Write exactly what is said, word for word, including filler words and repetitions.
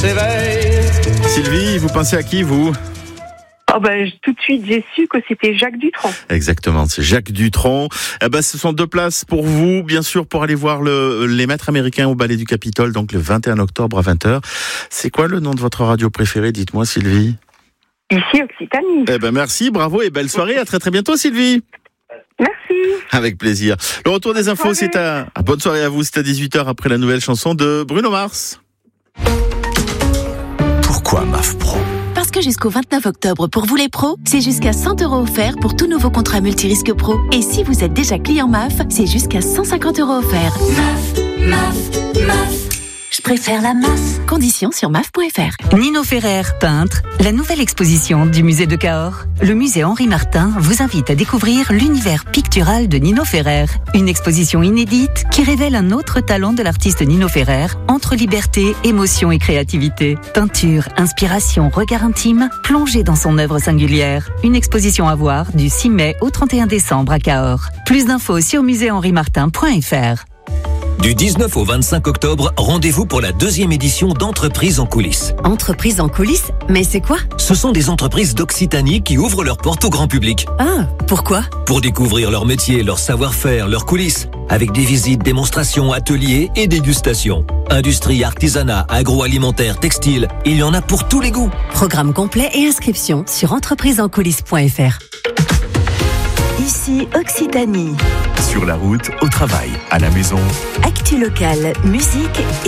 s'éveille. Sylvie, vous pensez à qui, vous ? Oh ben, tout de suite, j'ai su que c'était Jacques Dutronc. Exactement, c'est Jacques Dutronc. Eh ben, ce sont deux places pour vous, bien sûr, pour aller voir le, les maîtres américains au Ballet du Capitole, donc le vingt et un octobre à vingt heures. C'est quoi le nom de votre radio préférée ? Dites-moi, Sylvie. Ici, Occitanie. Eh ben, merci, bravo et belle soirée. À très très bientôt, Sylvie. Merci. Avec plaisir. Le retour des infos, Bonne c'est à, à bonne soirée à vous. C'est à dix-huit heures après la nouvelle chanson de Bruno Mars. Pourquoi M A F Pro ? Parce que jusqu'au vingt-neuf octobre, pour vous les pros, c'est jusqu'à cent euros offerts pour tout nouveau contrat multirisque pro. Et si vous êtes déjà client M A F, c'est jusqu'à cent cinquante euros offerts. M A F, M A F, M A F. Je préfère la M A F. Conditions sur M A F point F R. Nino Ferrer, peintre, la nouvelle exposition du musée de Cahors. Le musée Henri Martin vous invite à découvrir l'univers pictural de Nino Ferrer. Une exposition inédite qui révèle un autre talent de l'artiste Nino Ferrer, entre liberté, émotion et créativité. Peinture, inspiration, regard intime, plongé dans son œuvre singulière. Une exposition à voir du six mai au trente et un décembre à Cahors. Plus d'infos sur musée henri martin point F R. Du dix-neuf au vingt-cinq octobre, rendez-vous pour la deuxième édition d'Entreprise en coulisses. Entreprise en coulisses ? Mais c'est quoi ? Ce sont des entreprises d'Occitanie qui ouvrent leurs portes au grand public. Ah, pourquoi ? Pour découvrir leur métier, leur savoir-faire, leurs coulisses. Avec des visites, démonstrations, ateliers et dégustations. Industrie, artisanat, agroalimentaire, textile, il y en a pour tous les goûts. Programme complet et inscription sur entreprise en coulisses point F R. Ici Occitanie. Sur la route, au travail, à la maison. Actu locale, musique